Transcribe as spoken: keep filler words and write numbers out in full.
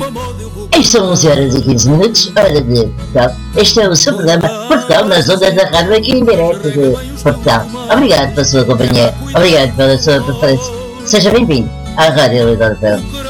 Estas são onze horas e quinze minutos, hora de Portugal. Este é o seu programa Portugal nas ondas da rádio aqui em direto de Portugal. Obrigado pela sua companhia, obrigado pela sua preferência. Seja bem-vindo à Rádio Líder Europeu.